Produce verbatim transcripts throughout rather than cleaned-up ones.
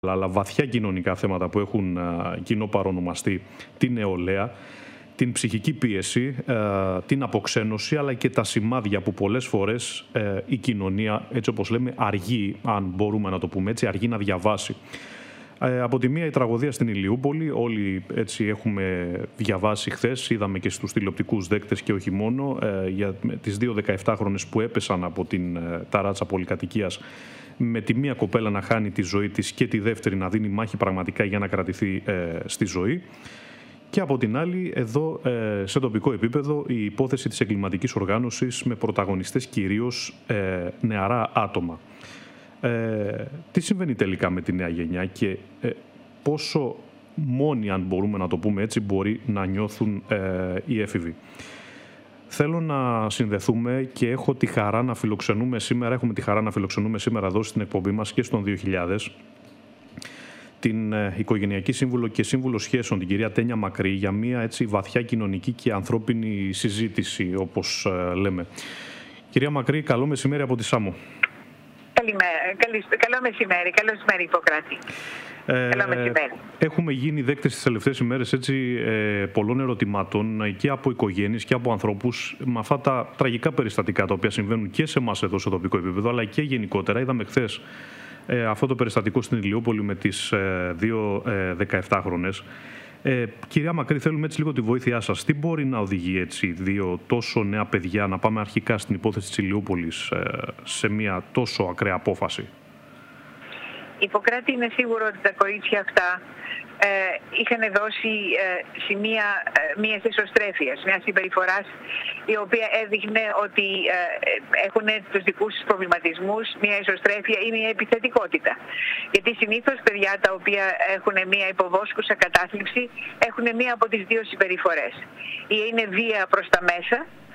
αλλά βαθιά κοινωνικά θέματα που έχουν κοινό παρονομαστή, την νεολαία, την ψυχική πίεση, την αποξένωση, αλλά και τα σημάδια που πολλές φορές η κοινωνία, έτσι όπως λέμε, αργεί, αν μπορούμε να το πούμε έτσι, αργεί να διαβάσει. Από τη μία η τραγωδία στην Ηλιούπολη, όλοι έτσι έχουμε διαβάσει χθες, είδαμε και στους τηλεοπτικούς δέκτες και όχι μόνο, για τις δύο δεκαεφτάχρονες που έπεσαν από την ταράτσα πολυκατοικίας, με τη μία κοπέλα να χάνει τη ζωή της και τη δεύτερη να δίνει μάχη πραγματικά για να κρατηθεί στη ζωή. Και από την άλλη, εδώ σε τοπικό επίπεδο, η υπόθεση της εγκληματικής οργάνωσης με πρωταγωνιστές κυρίως νεαρά άτομα. Ε, τι συμβαίνει τελικά με τη νέα γενιά και ε, πόσο μόνοι, αν μπορούμε να το πούμε έτσι, μπορεί να νιώθουν ε, οι έφηβοι. Θέλω να συνδεθούμε και έχω τη χαρά να φιλοξενούμε σήμερα, έχουμε τη χαρά να φιλοξενούμε σήμερα εδώ στην εκπομπή μας και στον δύο χιλιάδες την ε, οικογενειακή σύμβουλο και σύμβουλο σχέσεων, την κυρία Τένια Μακρύ, για μια έτσι βαθιά κοινωνική και ανθρώπινη συζήτηση, όπως ε, λέμε. Κυρία Μακρύ, καλό μεσημέρι από τη Σάμο. Καλημέρα. Καλό μεσημέρι. Καλό μεσημέρι, Ιπποκράτη. Ε, Καλό μεσημέρι. Έχουμε γίνει δέκτες τις τελευταίες ημέρες έτσι, ε, πολλών ερωτημάτων και από οικογένειες και από ανθρώπους με αυτά τα τραγικά περιστατικά τα οποία συμβαίνουν και σε εμάς εδώ στο τοπικό επίπεδο, αλλά και γενικότερα. Είδαμε χθες ε, αυτό το περιστατικό στην Ηλιούπολη με τις ε, δύο ε, δεκαεφτάχρονες. Ε, κυρία Μακρύ, θέλουμε έτσι λίγο τη βοήθειά σας. Τι μπορεί να οδηγεί έτσι δύο τόσο νέα παιδιά, να πάμε αρχικά στην υπόθεση της Ηλιούπολης, ε, σε μια τόσο ακραία απόφαση? Ιπποκράτη, είναι σίγουρο ότι τα κορίτσια αυτά ε, είχαν δώσει ε, σημεία ε, μιας εσωστρέφειας, μιας συμπεριφοράς η οποία έδειχνε ότι ε, έχουν τους δικούς τους προβληματισμούς, μια εσωστρέφεια ή μια επιθετικότητα. Γιατί συνήθως παιδιά τα οποία έχουν μια υποβόσκουσα κατάθλιψη έχουν μια από τις δύο συμπεριφορές. Ή είναι βία προς τα μέσα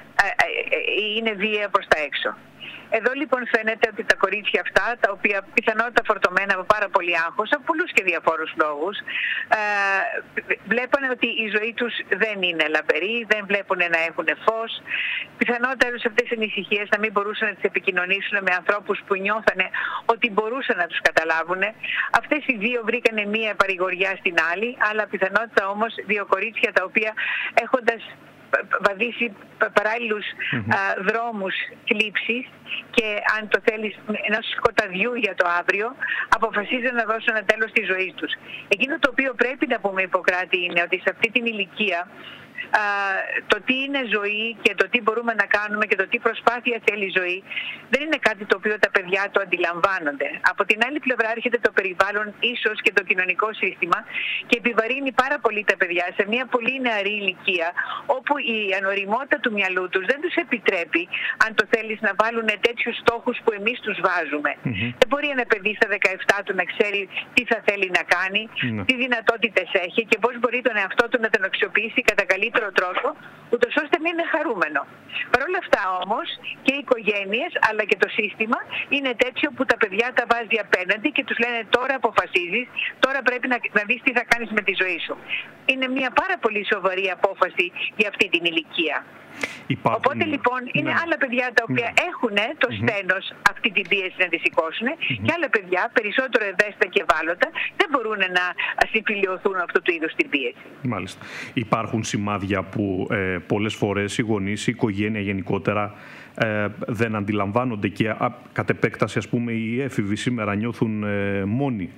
ή είναι βία προς τα έξω. Εδώ λοιπόν φαίνεται ότι τα κορίτσια αυτά, τα οποία πιθανότατα φορτωμένα από πάρα πολύ άγχος, από πολλούς και διαφόρους λόγους, ε, βλέπανε ότι η ζωή τους δεν είναι λαμπερή, δεν βλέπουν να έχουν φως. Πιθανότατα σε αυτές τις ανησυχίες να μην μπορούσαν να τις επικοινωνήσουν με ανθρώπους που νιώθανε ότι μπορούσαν να τους καταλάβουν. Αυτές οι δύο βρήκανε μία παρηγοριά στην άλλη, αλλά πιθανότατα όμως δύο κορίτσια τα οποία έχοντας βαδίσει παράλληλους mm-hmm. α, δρόμους θλίψης και αν το θέλεις ενός σκοταδιού για το αύριο, αποφασίζουν να δώσουν ένα τέλος στη ζωή τους. Εκείνο το οποίο πρέπει να πούμε, Ιπποκράτη, είναι ότι σε αυτή την ηλικία α, το τι είναι ζωή και το τι μπορούμε να κάνουμε και το τι προσπάθεια θέλει η ζωή δεν είναι κάτι το οποίο τα παιδιά το αντιλαμβάνονται. Από την άλλη πλευρά έρχεται το περιβάλλον, ίσως και το κοινωνικό σύστημα, και επιβαρύνει πάρα πολύ τα παιδιά σε μια πολύ νεαρή ηλικία, όπου η ανοριμότητα του μυαλού τους δεν τους επιτρέπει, αν το θέλεις, να βάλουν τέτοιους στόχους που εμείς τους βάζουμε. Mm-hmm. Δεν μπορεί ένα παιδί στα δεκαεπτά του να ξέρει τι θα θέλει να κάνει, mm-hmm. τι δυνατότητες έχει και πώς μπορεί τον εαυτό του να τον αξιοποιήσει κατά καλύτερο τρόπο, ούτως ώστε να είναι χαρούμενο. Παρ' όλα αυτά όμως και οι οικογένειες αλλά και το σύστημα είναι τέτοιο που τα παιδιά τα βάζει απέναντι και τους λένε τώρα αποφασίζεις, τώρα πρέπει να, να δεις τι θα κάνεις με τη ζωή σου. Είναι μια πάρα πολύ σοβαρή απόφαση για αυτή την ηλικία. Υπάρχουν... Οπότε λοιπόν είναι ναι. άλλα παιδιά τα οποία ναι. έχουν το στένος mm-hmm. αυτή την πίεση να τη σηκώσουν mm-hmm. και άλλα παιδιά περισσότερο ευαίσθητα και ευάλωτα δεν μπορούν να συμφιλιωθούν αυτού του είδους την πίεση. Μάλιστα. Υπάρχουν σημάδια που ε, πολλές φορές οι γονείς, η οικογένεια γενικότερα ε, δεν αντιλαμβάνονται και α, κατ' επέκταση, ας πούμε, οι έφηβοι σήμερα νιώθουν ε, μόνοι?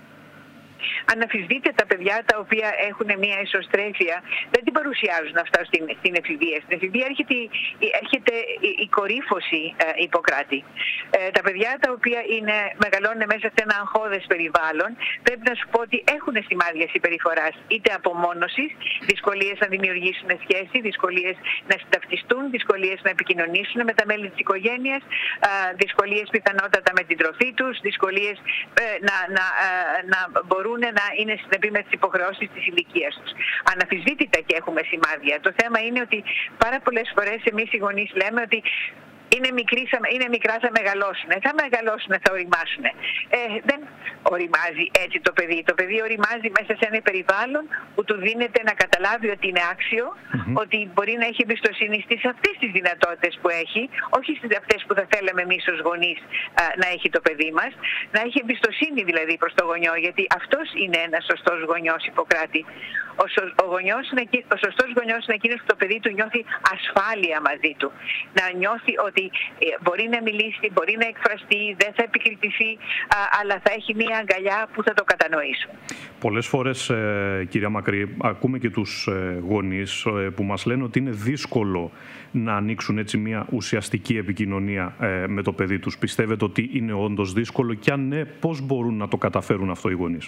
Αναφυσβήτητα τα παιδιά τα οποία έχουν μια εσωστρέφεια δεν την παρουσιάζουν αυτά στην, στην εφηβεία. Στην εφηβεία έρχεται, έρχεται η κορύφωση, ε, Ιπποκράτη. Ε, τα παιδιά τα οποία είναι, μεγαλώνουν μέσα σε ένα αγχώδες περιβάλλον, πρέπει να σου πω ότι έχουν σημάδια συμπεριφοράς, είτε απομόνωσης, δυσκολίες να δημιουργήσουν σχέση, δυσκολίες να συνταυτιστούν, δυσκολίες να επικοινωνήσουν με τα μέλη της οικογένειας, ε, δυσκολίες πιθανότατα με την τροφή τους, δυσκολίες ε, να, να, ε, να μπορούν να είναι συνεπεί με τις υποχρεώσεις της ηλικίας τους. Αναφυσβήτητα και έχουμε σημάδια. Το θέμα είναι ότι πάρα πολλές φορές εμείς οι γονείς λέμε ότι είναι, μικροί, είναι μικρά, θα μεγαλώσουν, θα μεγαλώσουν, θα οριμάσουν. Ε, δεν οριμάζει έτσι το παιδί. Το παιδί οριμάζει μέσα σε ένα περιβάλλον που του δίνεται να καταλάβει ότι είναι άξιο, mm-hmm. ότι μπορεί να έχει εμπιστοσύνη στις αυτές τις δυνατότητες που έχει, όχι στις αυτές που θα θέλαμε εμείς ως γονείς α, να έχει το παιδί μας, να έχει εμπιστοσύνη δηλαδή προς το γονιό, γιατί αυτός είναι ένας σωστός γονιός, Ιπποκράτη. Ο, σω, ο, γονιός είναι, ο σωστός γονιός είναι εκείνος που το παιδί του νιώθει ασφάλεια μαζί του. Να νιώθει ότι ε, μπορεί να μιλήσει, μπορεί να εκφραστεί, δεν θα επικριτηθεί, α, αλλά θα έχει μία αγκαλιά που θα το κατανοήσουν. Πολλές φορές, ε, κυρία Μακρύ, ακούμε και τους ε, γονείς ε, που μας λένε ότι είναι δύσκολο να ανοίξουν έτσι μια ουσιαστική επικοινωνία ε, με το παιδί τους. Πιστεύετε ότι είναι όντως δύσκολο και αν ναι, πώς μπορούν να το καταφέρουν αυτό οι γονείς?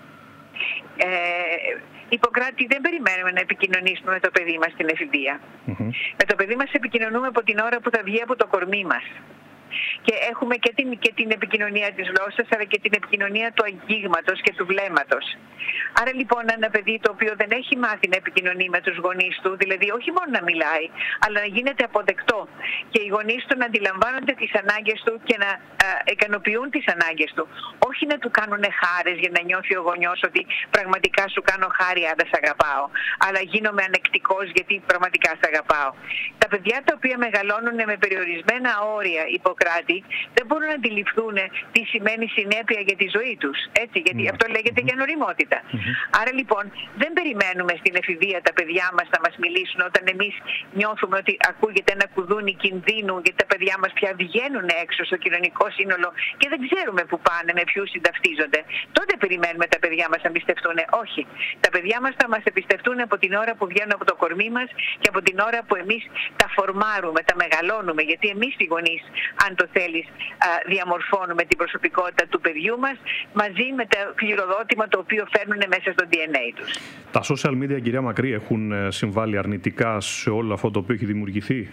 Ε, Ιπποκράτη, δεν περιμένουμε να επικοινωνήσουμε με το παιδί μας στην εφηβεία. Mm-hmm. Με το παιδί μας επικοινωνούμε από την ώρα που θα βγει από το κορμί μας. Και έχουμε και την, και την επικοινωνία της γλώσσας, αλλά και την επικοινωνία του αγγίγματος και του βλέμματος. Άρα λοιπόν ένα παιδί το οποίο δεν έχει μάθει να επικοινωνεί με τους γονείς του, δηλαδή όχι μόνο να μιλάει, αλλά να γίνεται αποδεκτό και οι γονείς του να αντιλαμβάνονται τις ανάγκες του και να α, ικανοποιούν τις ανάγκες του. Όχι να του κάνουν χάρες για να νιώθει ο γονιός ότι πραγματικά σου κάνω χάρη αν σ' αγαπάω, αλλά γίνομαι ανεκτικός γιατί πραγματικά σ' αγαπάω. Τα παιδιά τα οποία μεγαλώνουν με περιορισμένα όρια, Ιπποκράτη, δεν μπορούν να αντιληφθούν τι σημαίνει συνέπεια για τη ζωή τους. Έτσι, γιατί mm-hmm. αυτό λέγεται και νοημότητα. Mm-hmm. Άρα λοιπόν δεν περιμένουμε στην εφηβεία τα παιδιά μας να μας μιλήσουν όταν εμείς νιώθουμε ότι ακούγεται ένα κουδούνι κινδύνου, γιατί τα παιδιά μας πια βγαίνουν έξω στο κοινωνικό σύνολο και δεν ξέρουμε που πάνε, με ποιους συνταυτίζονται. Τότε περιμένουμε τα παιδιά μας να εμπιστευτούν. Όχι. Τα παιδιά μας θα μας εμπιστευτούν από την ώρα που βγαίνουν από το κορμί μας και από την ώρα που εμείς τα φορμάρουμε, τα μεγαλώνουμε. Γιατί εμείς οι γονείς, αν το θέλεις, διαμορφώνουμε την προσωπικότητα του παιδιού μας μαζί με το κληροδότημα το οποίο φέρνουν μέσα στο ντι εν έι τους. Τα social media, κυρία Μακρύ, έχουν συμβάλει αρνητικά σε όλο αυτό το οποίο έχει δημιουργηθεί?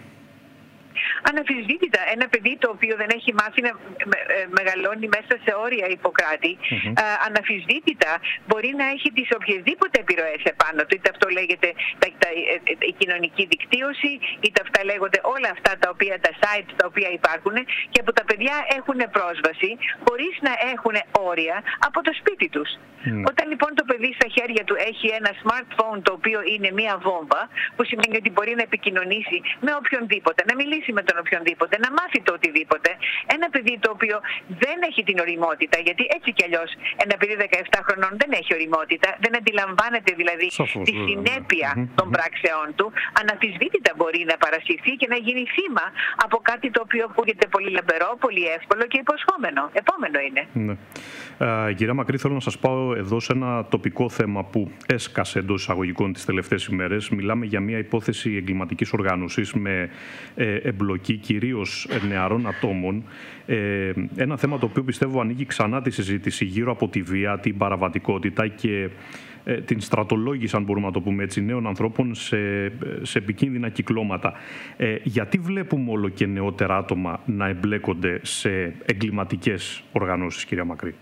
Αναμφισβήτητα, ένα παιδί το οποίο δεν έχει μάθει να μεγαλώνει μέσα σε όρια, Ιπποκράτη, mm-hmm. α, αναμφισβήτητα μπορεί να έχει τις οποιασδήποτε επιρροές επάνω του. Είτε αυτό λέγεται τα, τα, η κοινωνική δικτύωση, είτε αυτά λέγονται όλα αυτά τα οποία τα sites τα οποία υπάρχουν και που τα παιδιά έχουν πρόσβαση χωρίς να έχουν όρια από το σπίτι τους. Mm. Όταν λοιπόν το παιδί στα χέρια του έχει ένα smartphone το οποίο είναι μία βόμβα, που σημαίνει ότι μπορεί να επικοινωνήσει με οποιονδήποτε, να μιλήσει με τον οποιονδήποτε, να μάθει το οτιδήποτε. Ένα παιδί το οποίο δεν έχει την οριμότητα, γιατί έτσι κι αλλιώς ένα παιδί δεκαεπτά χρονών δεν έχει οριμότητα, δεν αντιλαμβάνεται δηλαδή Σαφώς, τη συνέπεια mm-hmm. των πράξεών του, αναμφισβήτητα μπορεί να παρασυρθεί και να γίνει θύμα από κάτι το οποίο ακούγεται πολύ λαμπερό, πολύ εύκολο και υποσχόμενο. Επόμενο είναι. Ναι. Ε, κυρία Μακρύ, θέλω να σας πάω εδώ σε ένα τοπικό θέμα που έσκασε εντός εισαγωγικών τις τελευταίες ημέρες. Μιλάμε για μια υπόθεση εγκληματικής οργάνωσης με ε, εμπλοκή κυρίως νεαρών ατόμων. Ε, ένα θέμα το οποίο πιστεύω ανοίγει ξανά τη συζήτηση γύρω από τη βία, την παραβατικότητα και ε, την στρατολόγηση, αν μπορούμε να το πούμε έτσι, νέων ανθρώπων σε, σε επικίνδυνα κυκλώματα. Ε, γιατί βλέπουμε όλο και νεότερα άτομα να εμπλέκονται σε εγκληματικές οργανώσεις, κυρία Μακρύ?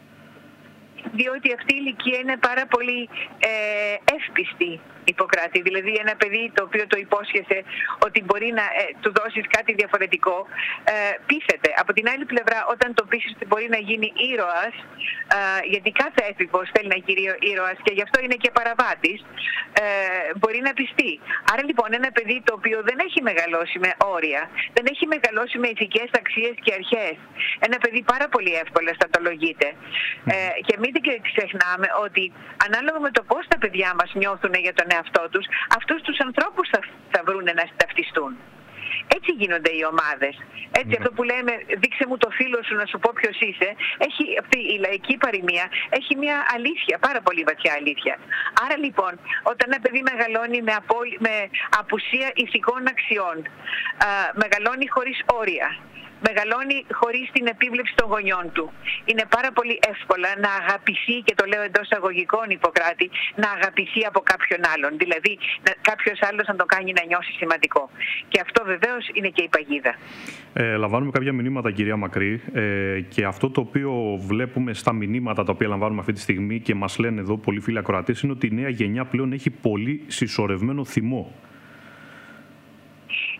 Διότι αυτή η ηλικία είναι πάρα πολύ ε, εύπιστη, Ιπποκράτη. Δηλαδή ένα παιδί το οποίο το υπόσχεσαι ότι μπορεί να ε, του δώσεις κάτι διαφορετικό, ε, πείθεται. Από την άλλη πλευρά, όταν το πείσεις ότι μπορεί να γίνει ήρωας, ε, γιατί κάθε έφηβος θέλει να γίνει ήρωας και γι' αυτό είναι και παραβάτης, ε, μπορεί να πιστεί. Άρα λοιπόν ένα παιδί το οποίο δεν έχει μεγαλώσει με όρια, δεν έχει μεγαλώσει με ηθικές αξίες και αρχές, ένα παιδί πάρα πολύ εύκολα στατολογείται. Ε, και μην ξεχνάμε ότι ανάλογα με το πώς τα παιδιά μας νιώθουν για τον εαυτό τους, αυτούς τους ανθρώπους θα, θα βρούνε να ταυτιστούν. Έτσι γίνονται οι ομάδες. Έτσι, mm. αυτό που λέμε, δείξε μου το φίλο σου να σου πω ποιος είσαι, έχει, αυτή η λαϊκή παροιμία έχει μια αλήθεια, πάρα πολύ βαθιά αλήθεια. Άρα λοιπόν, όταν ένα παιδί μεγαλώνει με, απο, με απουσία ηθικών αξιών, α, μεγαλώνει χωρίς όρια, μεγαλώνει χωρίς την επίβλεψη των γονιών του, είναι πάρα πολύ εύκολα να αγαπηθεί, και το λέω εντός αγωγικών, Ιπποκράτη, να αγαπηθεί από κάποιον άλλον. Δηλαδή κάποιος άλλος να το κάνει να νιώσει σημαντικό. Και αυτό βεβαίως είναι και η παγίδα. Ε, λαμβάνουμε κάποια μηνύματα, κυρία Μακρύ, ε, και αυτό το οποίο βλέπουμε στα μηνύματα τα οποία λαμβάνουμε αυτή τη στιγμή και μας λένε εδώ πολλοί φίλοι ακροατές είναι ότι η νέα γενιά πλέον έχει πολύ συσσωρευμένο θυμό. Ε, ο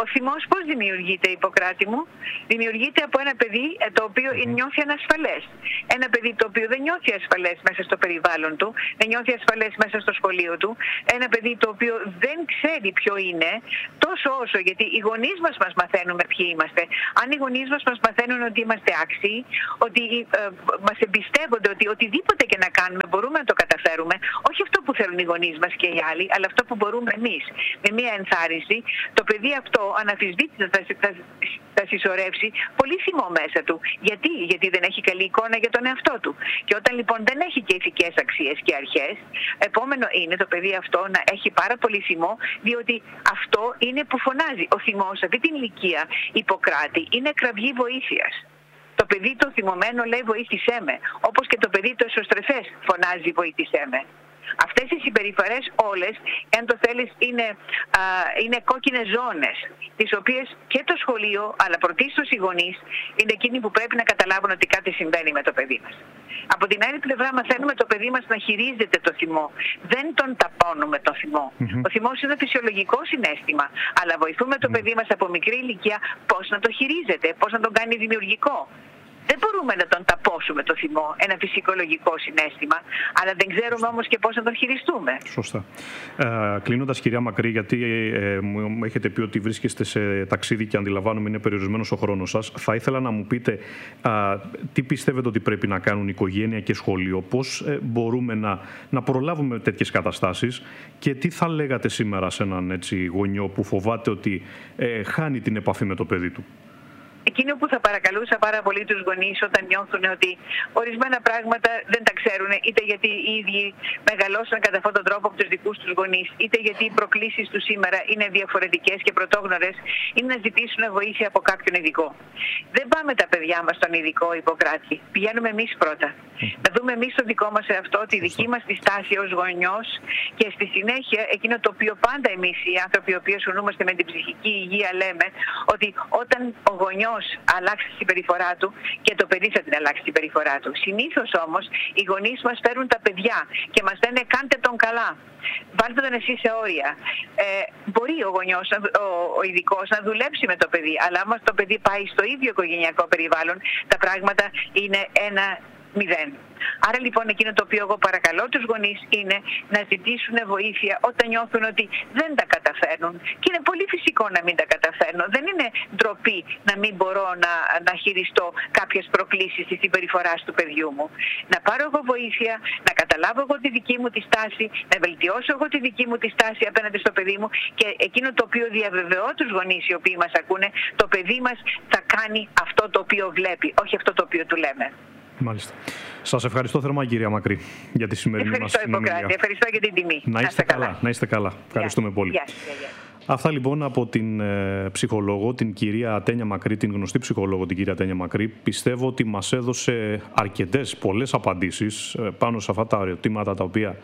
Ο θυμός πώς δημιουργείται, Ιπποκράτη μου? Δημιουργείται από ένα παιδί το οποίο νιώθει ανασφαλές. Ένα παιδί το οποίο δεν νιώθει ασφαλές μέσα στο περιβάλλον του, δεν νιώθει ασφαλές μέσα στο σχολείο του. Ένα παιδί το οποίο δεν ξέρει ποιο είναι, τόσο όσο, γιατί οι γονείς μας μας μαθαίνουν ποιοι είμαστε. Αν οι γονείς μας μας μαθαίνουν ότι είμαστε άξιοι, ότι ε, μας εμπιστεύονται ότι οτιδήποτε και να κάνουμε μπορούμε να το καταφέρουμε, όχι αυτό που θέλουν οι γονείς μας και οι άλλοι, αλλά αυτό που μπορούμε εμείς. Με μία ενθάρρυνση, το παιδί αυτό αναμφισβήτητα θα, θα, θα συσσωρεύσει πολύ θυμό μέσα του. Γιατί? Γιατί δεν έχει καλή εικόνα για τον εαυτό του. Και όταν λοιπόν δεν έχει και ηθικές αξίες και αρχές, επόμενο είναι το παιδί αυτό να έχει πάρα πολύ θυμό, διότι αυτό είναι που φωνάζει. Ο θυμός σε αυτή την ηλικία, Ιπποκράτη, είναι κραυγή βοήθειας. Το παιδί το θυμωμένο λέει βοήθησέ με, όπως και το παιδί το εσωστρεφές φωνάζει βοήθησέ με. Αυτές οι συμπεριφορές όλες, αν το θέλεις, είναι, α, είναι κόκκινες ζώνες, τις οποίες και το σχολείο, αλλά πρωτίστως οι γονείς, είναι εκείνοι που πρέπει να καταλάβουν ότι κάτι συμβαίνει με το παιδί μας. Από την άλλη πλευρά μαθαίνουμε το παιδί μας να χειρίζεται το θυμό. Δεν τον ταπώνουμε το θυμό. Mm-hmm. Ο θυμός είναι φυσιολογικό συναίσθημα, αλλά βοηθούμε το mm-hmm. παιδί μας από μικρή ηλικία πώς να το χειρίζεται, πώς να τον κάνει δημιουργικό. Δεν μπορούμε να τον ταπώσουμε το θυμό, ένα φυσιολογικό συναίσθημα, αλλά δεν ξέρουμε όμως και πώς να τον χειριστούμε. Σωστά. Ε, κλείνοντας, κυρία Μακρύ, γιατί ε, μου έχετε πει ότι βρίσκεστε σε ταξίδι και αντιλαμβάνομαι είναι περιορισμένος ο χρόνος σας, θα ήθελα να μου πείτε α, τι πιστεύετε ότι πρέπει να κάνουν οικογένεια και σχολείο, πώς ε, μπορούμε να, να προλάβουμε τέτοιες καταστάσεις και τι θα λέγατε σήμερα σε έναν έτσι, γονιό που φοβάται ότι ε, χάνει την επαφή με το παιδί του? Εκείνο που θα παρακαλούσα πάρα πολύ τους γονείς όταν νιώθουν ότι ορισμένα πράγματα δεν τα ξέρουν, είτε γιατί οι ίδιοι μεγαλώσαν κατά αυτόν τον τρόπο από τους δικούς τους γονείς, είτε γιατί οι προκλήσεις τους σήμερα είναι διαφορετικές και πρωτόγνωρες, είναι να ζητήσουν βοήθεια από κάποιον ειδικό. Δεν πάμε τα παιδιά μας στον ειδικό, Ιπποκράτη. Πηγαίνουμε εμείς πρώτα. Να δούμε εμείς τον δικό μας εαυτό, τη δική μας τη στάση ως γονιός και στη συνέχεια εκείνο το οποίο πάντα εμείς οι άνθρωποι οι οποίοι ασχολούμαστε με την ψυχική υγεία λέμε, ότι όταν ο γονιός αλλάξει τη συμπεριφορά του και το παιδί θα την αλλάξει τη συμπεριφορά του. Συνήθως όμως οι γονείς μας παίρνουν τα παιδιά και μας λένε κάντε τον καλά. Βάλτε τον εσείς σε όρια. Ε, μπορεί ο γονιός, ο, ο ειδικός να δουλέψει με το παιδί, αλλά άμα το παιδί πάει στο ίδιο οικογενειακό περιβάλλον, τα πράγματα είναι ένα μηδέν. Άρα λοιπόν εκείνο το οποίο εγώ παρακαλώ τους γονείς είναι να ζητήσουν βοήθεια όταν νιώθουν ότι δεν τα καταφέρνουν. Και είναι πολύ φυσικό να μην τα καταφέρνω. Δεν είναι ντροπή να μην μπορώ να, να χειριστώ κάποιες προκλήσεις της συμπεριφοράς του παιδιού μου. Να πάρω εγώ βοήθεια, να καταλάβω εγώ τη δική μου τη στάση, να βελτιώσω εγώ τη δική μου τη στάση απέναντι στο παιδί μου και εκείνο το οποίο διαβεβαιώ τους γονείς οι οποίοι μας ακούνε, το παιδί μας θα κάνει αυτό το οποίο βλέπει, όχι αυτό το οποίο του λέμε. Μάλιστα. Σας ευχαριστώ θερμά, κυρία Μακρύ, για τη σημερινή ευχαριστώ, μας συνομιλία. Ευχαριστώ, Ευχαριστώ για την τιμή. Να είστε καλά. καλά. Να είστε καλά. Ευχαριστούμε yeah. πολύ. Yeah. Yeah. Yeah. Αυτά λοιπόν από την ε, ψυχολόγο, την κυρία Τένια Μακρύ, την γνωστή ψυχολόγο, την κυρία Τένια Μακρύ. Πιστεύω ότι μας έδωσε αρκετές, πολλές απαντήσεις ε, πάνω σε αυτά τα ερωτήματα τα οποία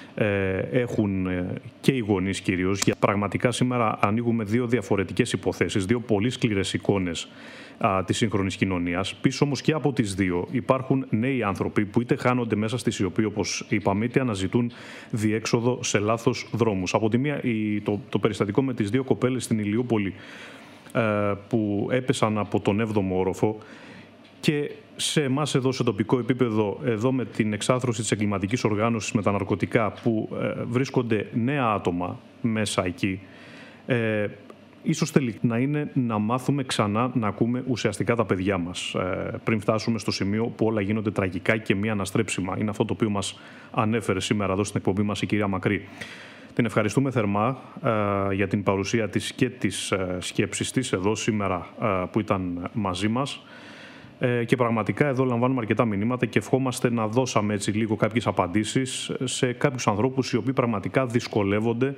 ε, έχουν ε, και οι γονείς κυρίως. Για πραγματικά σήμερα ανοίγουμε δύο διαφορετικές υποθέσεις, δύο πολύ σκληρές εικόνες της σύγχρονης κοινωνίας. Πίσω όμως και από τις δύο υπάρχουν νέοι άνθρωποι που είτε χάνονται μέσα στη σιωπή, όπως είπαμε, είτε αναζητούν διέξοδο σε λάθος δρόμους. Από τη μία, το, το περιστατικό με τις δύο κοπέλες στην Ηλιούπολη που έπεσαν από τον έβδομο όροφο και σε εμάς εδώ σε τοπικό επίπεδο, εδώ με την εξάθρωση της εγκληματικής οργάνωσης με τα ναρκωτικά που βρίσκονται νέα άτομα μέσα εκεί, ίσως τελικά να είναι να μάθουμε ξανά να ακούμε ουσιαστικά τα παιδιά μας ε, πριν φτάσουμε στο σημείο που όλα γίνονται τραγικά και μη αναστρέψιμα. Είναι αυτό το οποίο μας ανέφερε σήμερα εδώ στην εκπομπή μας η κυρία Μακρύ. Την ευχαριστούμε θερμά ε, για την παρουσία της και της ε, σκέψης της εδώ σήμερα ε, που ήταν μαζί μας. Ε, και πραγματικά εδώ λαμβάνουμε αρκετά μηνύματα και ευχόμαστε να δώσαμε έτσι λίγο κάποιες απαντήσεις σε κάποιους ανθρώπους οι οποίοι πραγματικά δυσκολεύονται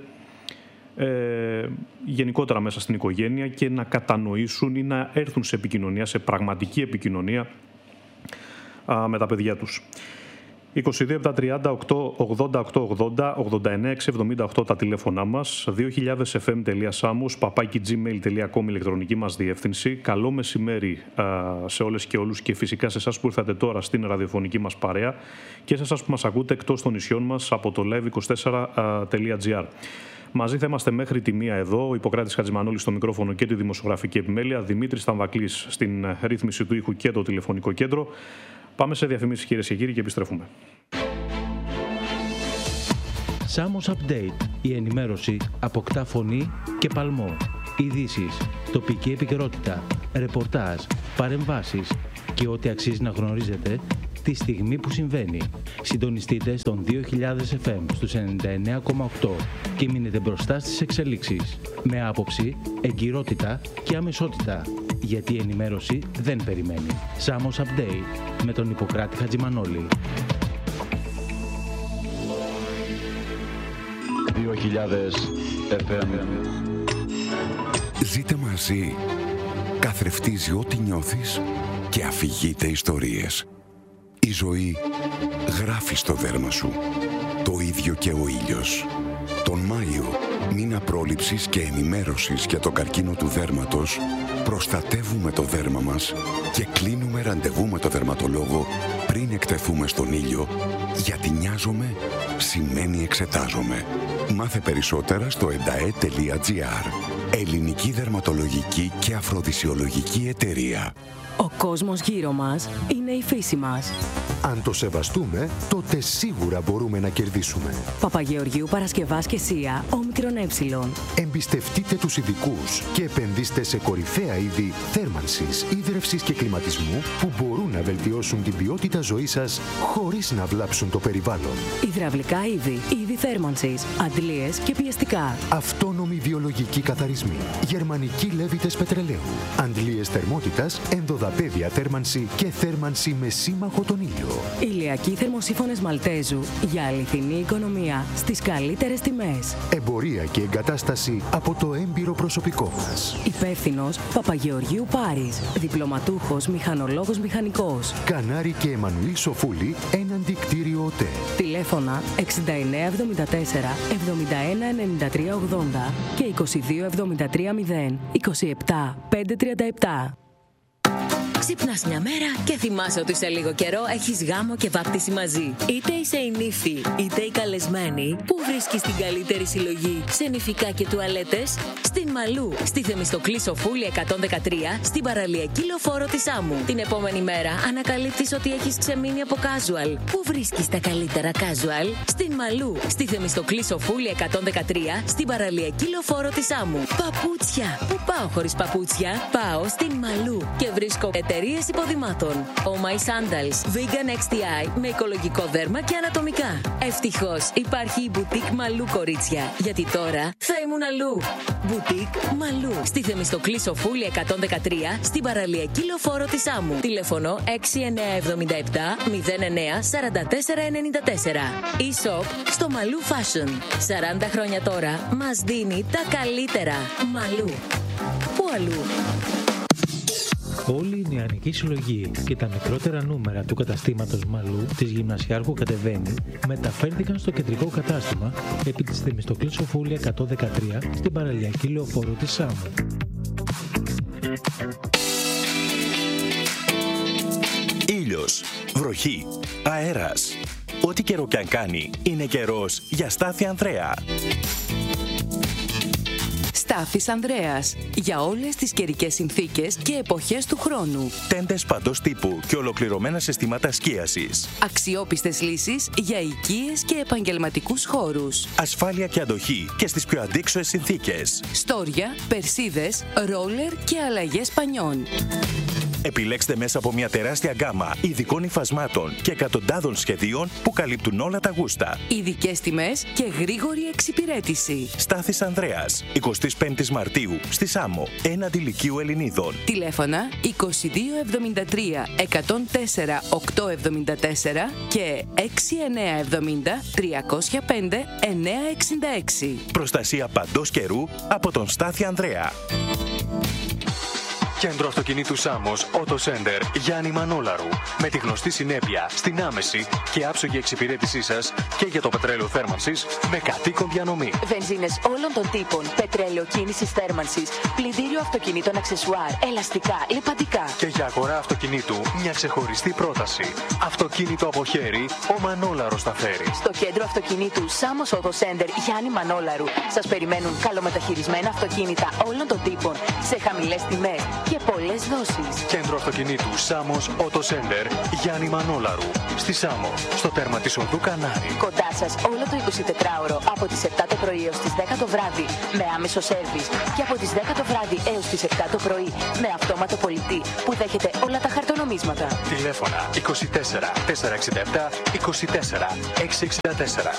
Ε, γενικότερα μέσα στην οικογένεια και να κατανοήσουν ή να έρθουν σε επικοινωνία, σε πραγματική επικοινωνία α, με τα παιδιά τους. είκοσι δύο επτά τριάντα οκτώ ογδόντα οκτώ ογδόντα ογδόντα εννέα εξακόσια εβδομήντα οκτώ τα τηλέφωνά μας, δύο χιλιάδες εφ εμ τελεία samos παπάκι τζι μέιλ τελεία κομ ηλεκτρονική μας διεύθυνση. Καλό μεσημέρι α, σε όλες και όλους και φυσικά σε εσάς που ήρθατε τώρα στην ραδιοφωνική μας παρέα και σε εσάς που μας ακούτε εκτός των νησιών μας από το live είκοσι τέσσερα τελεία τζι άρ. Μαζί θα είμαστε μέχρι τη μία εδώ. Ο Ιπποκράτης Χατζημανόλης στο μικρόφωνο και τη δημοσιογραφική επιμέλεια. Δημήτρης Θαμβακλής στην ρύθμιση του ήχου και το τηλεφωνικό κέντρο. Πάμε σε διαφημίσεις, κυρίες και κύριοι, και επιστρέφουμε. Σάμος Update. Η ενημέρωση αποκτά φωνή και παλμό. Ειδήσεις, τοπική επικαιρότητα, ρεπορτάζ, παρεμβάσεις και ό,τι αξίζει να γνωρίζετε τη στιγμή που συμβαίνει. Συντονιστείτε στον δύο χιλιάδες εφ εμ στους ενενήντα εννέα κόμμα οκτώ και μείνετε μπροστά στις εξελίξεις. Με άποψη, εγκυρότητα και αμεσότητα. Γιατί η ενημέρωση δεν περιμένει. Σάμος Update με τον Ιπποκράτη Χατζημανόλη. δύο χιλιάδες εφ εμ. Ζείτε μαζί. Καθρεφτίζει ό,τι νιώθεις και αφηγείται ιστορίες. Η ζωή γράφει στο δέρμα σου. Το ίδιο και ο ήλιος. Τον Μάιο, μήνα πρόληψης και ενημέρωσης για τον καρκίνο του δέρματος, προστατεύουμε το δέρμα μας και κλείνουμε ραντεβού με το δερματολόγο πριν εκτεθούμε στον ήλιο, γιατί νοιάζομαι σημαίνει εξετάζομαι. Μάθε περισσότερα στο εντα ε τελεία τζι άρ. Ελληνική Δερματολογική και Αφροδισιολογική Εταιρεία. Ο κόσμος γύρω μας είναι η φύση μας. Αν το σεβαστούμε, τότε σίγουρα μπορούμε να κερδίσουμε. Παπαγεωργίου Παρασκευάς και Σία, όμικρον ε. Εμπιστευτείτε τους ειδικούς και επενδύστε σε κορυφαία είδη θέρμανσης, ίδρευσης και κλιματισμού που μπορούν να βελτιώσουν την ποιότητα ζωής σας χωρίς να βλάψουν το περιβάλλον. Υδραυλικά είδη, είδη θέρμανσης, αντλίες και πιεστικά. Αυτόνομοι βιολογικοί καθαρισμοί, γερμανικοί λέβητες πετρελαίου, αντλίες θερμότητας, ενδοδαπέδια θέρμανση και θέρμανση με σύμμαχο τον ήλιο. Ηλιακοί θερμοσύφωνες Μαλτέζου για αληθινή οικονομία στις καλύτερες τιμές. Εμπορία και εγκατάσταση από το έμπειρο προσωπικό μας. Υπεύθυνος Παπαγεωργίου Πάρης. Διπλωματούχος μηχανολόγος μηχανικός. Κανάρη και Εμμανουήλ Σοφούλη, έναντι κτίριο ΟΤΕ. Τηλέφωνα εξήντα εννέα εβδομήντα τέσσερα εβδομήντα ένα ενενήντα τρία ογδόντα και είκοσι δύο εβδομήντα τρία μηδέν είκοσι επτά πεντακόσια τριάντα επτά. Ξυπνάς μια μέρα και θυμάσαι ότι σε λίγο καιρό έχεις γάμο και βάπτιση μαζί. Είτε είσαι η νύφη, είτε η καλεσμένη, που βρίσκεις την καλύτερη συλλογή σε νηφικά και τουαλέτες? Στην Μαλού, στη Θεμιστοκλή Σοφούλη εκατόν δεκατρία, στην παραλιακή λεωφόρο της Άμμου. Την επόμενη μέρα ανακαλύπτεις ότι έχεις ξεμείνει από casual. Πού βρίσκεις τα καλύτερα casual? Στην Μαλού, στη Θεμιστοκλή Σοφούλη εκατόν δεκατρία, στην παραλιακή λεωφόρο της Άμμου. Παπούτσια. Πού πάω χωρίς παπούτσια? Πάω στην Μαλού και βρίσκω εταιρείες υποδημάτων. Oh My Sandals, Vegan εξ τι άι με οικολογικό δέρμα και ανατομικά. Ευτυχώς υπάρχει η Boutique Μαλού, κορίτσια, γιατί τώρα θα ήμουν αλλού. Boutique Μαλού, στη Θεμιστοκλή Σοφούλη εκατόν δεκατρία, στην παραλιακή λεωφόρο της Άμμου. Τηλέφωνο έξι εννέα εβδομήντα επτά μηδέν εννέα σαράντα τέσσερα ενενήντα τέσσερα. E-shop στο Μαλού Fashion. σαράντα χρόνια τώρα μας δίνει τα καλύτερα. Μαλού. Πού αλλού? Όλη η νεανική συλλογή και τα μικρότερα νούμερα του καταστήματος Μαλού της Γυμνασιάρχου Κατεβαίνει μεταφέρθηκαν στο κεντρικό κατάστημα επί της Θεμιστοκλής Σοφούλη εκατόν δεκατρία στην παραλιακή λεωφόρο της Σάμμου. Ήλιος, βροχή, αέρας. Ό,τι καιρό κι αν κάνει, είναι καιρός για Στάθη Ανδρέα. Στάθης Ανδρέας. Για όλες τις καιρικές συνθήκες και εποχές του χρόνου. Τέντες παντός τύπου και ολοκληρωμένα συστήματα σκίασης. Αξιόπιστες λύσεις για οικίες και επαγγελματικούς χώρους. Ασφάλεια και αντοχή και στις πιο αντίξωες συνθήκες. Στόρια, περσίδες, ρόλερ και αλλαγές πανιών. Επιλέξτε μέσα από μια τεράστια γκάμα ειδικών υφασμάτων και εκατοντάδων σχεδίων που καλύπτουν όλα τα γούστα. Ειδικές τιμές και γρήγορη εξυπηρέτηση. Στάθης Ανδρέας, εικοστή πέμπτη Μαρτίου, στη Σάμμο, έναντι Λυκείου Ελληνίδων. Τηλέφωνα είκοσι δύο εβδομήντα τρία εκατόν τέσσερα οκτακόσια εβδομήντα τέσσερα και έξι εννέα εβδομήντα τριακόσια πέντε εννιακόσια εξήντα έξι. Προστασία παντός καιρού από τον Στάθη Ανδρέα. Κέντρο αυτοκινήτου Σάμος Auto Center Γιάννη Μανόλαρου. Με τη γνωστή συνέπεια στην άμεση και άψογη εξυπηρέτησή σας και για το πετρέλαιο θέρμανσης με κατοίκον διανομή. Βενζίνες όλων των τύπων, πετρέλαιο κίνησης θέρμανσης, πλυντήριο αυτοκινήτων αξεσουάρ, ελαστικά, λιπαντικά. Και για αγορά αυτοκινήτου μια ξεχωριστή πρόταση. Αυτοκίνητο από χέρι, ο Μανόλαρος τα φέρει. Στο κέντρο αυτοκινήτου Σάμος Auto Center Γιάννη Μανόλαρου σας περιμένουν καλομεταχειρισμένα αυτοκίνητα όλων των τύπων σε χαμηλές τιμές και πολλές δόσεις. Κέντρο αυτοκινήτου Σάμος Auto Center Γιάννη Μανόλαρου. Στη Σάμο, στο τέρμα της οδού Κανάρη. Κοντά σας όλο το εικοσιτετράωρο από τις επτά το πρωί έως τις δέκα το βράδυ με άμεσο σέρβις και από τις δέκα το βράδυ έως τις επτά το πρωί με αυτόματο πολιτή που δέχεται όλα τα χαρτονομίσματα. Τηλέφωνα είκοσι τέσσερα τετρακόσια εξήντα επτά είκοσι τέσσερα εξακόσια εξήντα τέσσερα.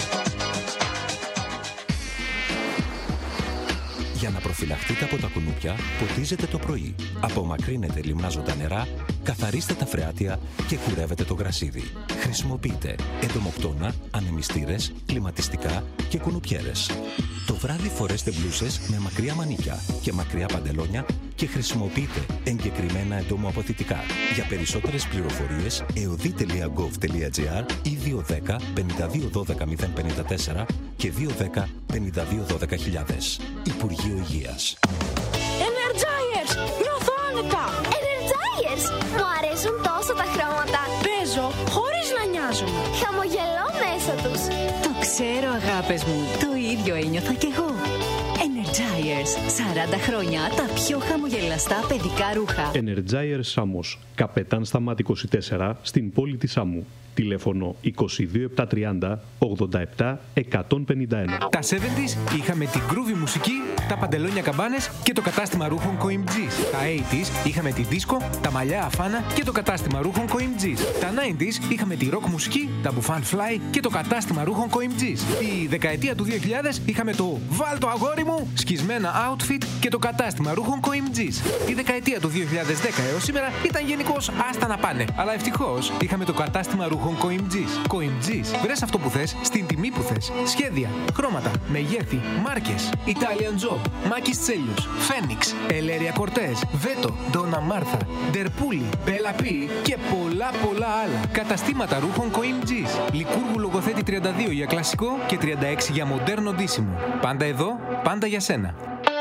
Για να προφυλαχτείτε από τα κουνούπια, ποτίζετε το πρωί. Απομακρύνετε λιμνάζοντα νερά, καθαρίστε τα φρεάτια και κουρεύετε το γρασίδι. Χρησιμοποιείτε εντομοκτώνα, ανεμιστήρες, κλιματιστικά και κουνουπιέρες. Το βράδυ φορέστε μπλούσες με μακριά μανίκια και μακριά παντελόνια και χρησιμοποιείτε εγκεκριμένα εντομοαποθητικά. Για περισσότερες πληροφορίες, εωδή τελεία γκοβ τελεία τζι άρ ή δύο ένα μηδέν πέντε δύο ένα δύο μηδέν πέντε τέσσερα και δύο ένα μηδέν πέντε δύο ένα μηδέν χιλιάδες. Υπουργείο Υγείας. Energizers! Νιώθω άνετα! Energizers! Μου αρέσουν τόσο τα χρώματα. Παίζω χωρίς να νοιάζομαι. Χαμογελώ μέσα τους. Το ξέρω, αγάπες μου. Το ίδιο ένιωθα κι εγώ. Energizers. σαράντα χρόνια τα πιο χαμογελαστά παιδικά ρούχα. Energizers Σάμος. Καπετάν Σταμάτη είκοσι τέσσερα στην πόλη της Σάμου. Τηλέφωνο είκοσι δύο επτακόσια τριάντα ογδόντα επτά εκατόν πενήντα ένα. Τα εβδομήντα είχαμε την groovy μουσική, τα παντελόνια καμπάνες και το κατάστημα ρούχων Coimg's. Τα ογδόντα είχαμε τη δίσκο, τα μαλλιά αφάνα και το κατάστημα ρούχων Coimg's. Τα ενενήντα είχαμε τη rock μουσική, τα μπουφάν fly και το κατάστημα ρούχων Coimg's. Τη δεκαετία του δύο χιλιάδες είχαμε το «Βάλ το αγόρι μου» σκισμένα outfit και το κατάστημα ρούχων Coimg's. Η δεκαετία του δύο χιλιάδες δέκα έως σήμερα ήταν γενικώς άστα να πάνε. Αλλά ευτυχώς είχαμε το κατάστημα ρούχων Coimg's. Coimg's. Βρες αυτό που θες, στην τιμή που θες. Σχέδια, χρώματα, μεγέθη, μάρκες. Italian Job, Μάκης Τσέλιος, Φένιξ, Ελέρια Κορτές, Βέτο, Ντόνα Μάρθα, Ντερπούλη, Μπέλα Πι και πολλά πολλά άλλα. Καταστήματα ρούχων Coimg's. Λικούργου Λογοθέτη τριάντα δύο για κλασικό και τριάντα έξι για μοντέρνο ντύσιμο. Πάντα εδώ, πάντα για σένα.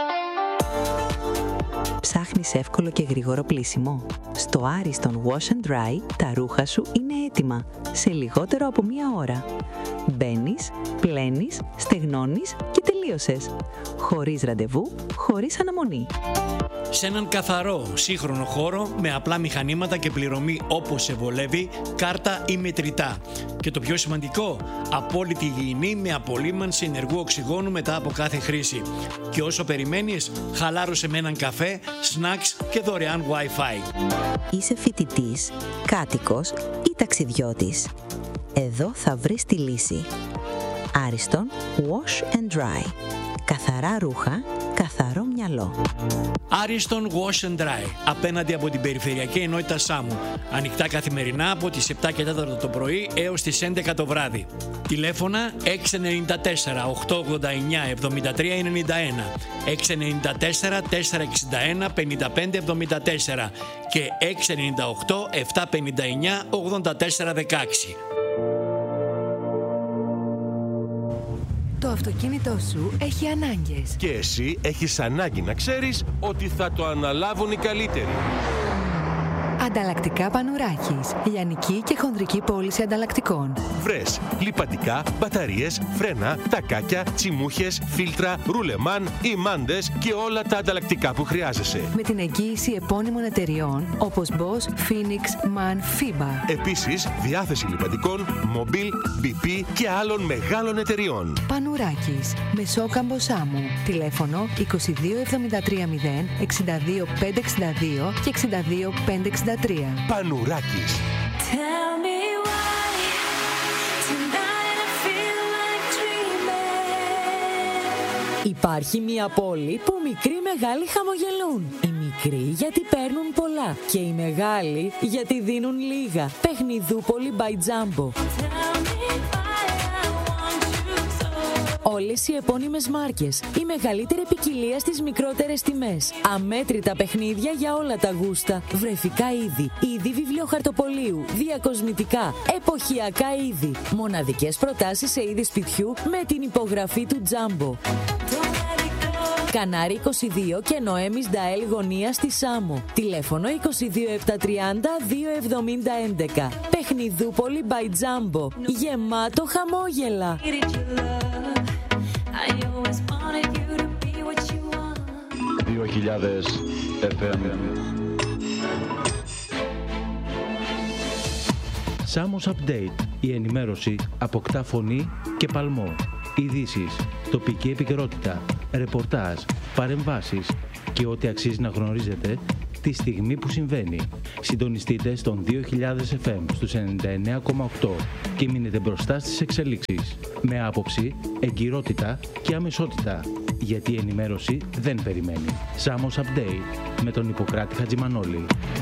Ψάχνεις εύκολο και γρήγορο πλύσιμο? Στο Ariston Wash and Dry τα ρούχα σου είναι έτοιμα σε λιγότερο από μία ώρα. Μπαίνεις, πλένεις, στεγνώνεις και τελείωσες. Χωρίς ραντεβού, χωρίς αναμονή. Σε έναν καθαρό, σύγχρονο χώρο με απλά μηχανήματα και πληρωμή όπως σε βολεύει, κάρτα ή μετρητά. Και το πιο σημαντικό, απόλυτη υγιεινή με απολύμανση ενεργού οξυγόνου μετά από κάθε χρήση. Και όσο περιμένεις, χαλάρωσε με έναν καφέ, snacks και δωρεάν Wi-Fi. Είσαι φοιτητής, κάτοικος ή ταξιδιώτης? Εδώ θα βρεις τη λύση. Ariston Wash and Dry. Καθαρά ρούχα, καθαρό μυαλό. Ariston Wash and Dry, απέναντι από την Περιφερειακή Ενότητα Σάμου. Ανοιχτά καθημερινά από τις επτά και τέσσερα το πρωί έως τις έντεκα το βράδυ. Τηλέφωνα έξι εννιά τέσσερα οκτώ ογδόντα εννιά εβδομήντα τρία ενενήντα ένα, έξι εννιά τέσσερα τετρακόσια εξήντα ένα πενήντα πέντε εβδομήντα τέσσερα και έξι εννιά οκτώ επτακόσια πενήντα εννιά ογδόντα τέσσερα δεκαέξι. Το αυτοκίνητό σου έχει ανάγκες. Και εσύ έχεις ανάγκη να ξέρεις ότι θα το αναλάβουν οι καλύτεροι. Ανταλλακτικά Πανουράκης. Λιανική και χονδρική πώληση ανταλλακτικών. Βρες λιπαντικά, μπαταρίες, φρένα, τακάκια, τσιμούχες, φίλτρα, ρουλεμάν, ημάντες και όλα τα ανταλλακτικά που χρειάζεσαι. Με την εγγύηση επώνυμων εταιριών όπως Bosch, Phoenix, MAN, FIBA. Επίσης, διάθεση λιπαντικών, Mobil, μπι πι και άλλων μεγάλων εταιριών. Πανουράκης. Μεσόκαμπο Σάμου. Τηλέφωνο είκοσι δύο εβδομήντα τρία μηδέν εξήντα δύο πεντακόσια εξήντα δύο και εξήντα δύο πεντακόσια εξήντα τρία. Πανουράκης. Υπάρχει μια πόλη που μικροί μεγάλοι χαμογελούν. Οι μικροί γιατί παίρνουν πολλά και οι μεγάλοι γιατί δίνουν λίγα. Παιχνιδούπολη by Jumbo. Όλες όλες οι επώνυμες μάρκες. Η μεγαλύτερη ποικιλία στις μικρότερες τιμές. Αμέτρητα παιχνίδια για όλα τα γούστα. Βρεφικά είδη, είδη βιβλιοχαρτοπολίου, διακοσμητικά, εποχιακά είδη. Μοναδικές προτάσεις σε είδη σπιτιού με την υπογραφή του Τζάμπο. Κανάρι είκοσι δύο και Νοέμις Νταέλ γωνία στη Σάμο. Τηλέφωνο είκοσι δύο επτακόσια τριάντα δύο εβδομήντα έντεκα. Παιχνιδούπολη by Jumbo. Γεμάτο χαμόγελα. δύο χιλιάδες εφ εμ. Σάμος Update. Η ενημέρωση αποκτά φωνή και παλμό. Ειδήσεις, τοπική επικαιρότητα, ρεπορτάζ, παρεμβάσεις και ό,τι αξίζει να γνωρίζετε τη στιγμή που συμβαίνει. Συντονιστείτε στον δύο χιλιάδες εφ εμ στους ενενήντα εννέα κόμμα οκτώ και μείνετε μπροστά στις εξελίξεις. Με άποψη, εγκυρότητα και αμεσότητα. Γιατί η ενημέρωση δεν περιμένει. Σάμος Update με τον Ιπποκράτη Χατζημανόλη.